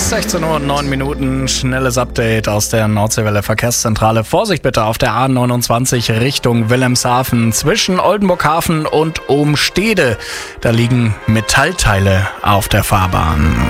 16 Uhr und 9 Minuten, schnelles Update aus der Nordseewelle Verkehrszentrale. Vorsicht bitte auf der A29 Richtung Wilhelmshaven zwischen Oldenburghafen und Ohnstede. Da liegen Metallteile auf der Fahrbahn.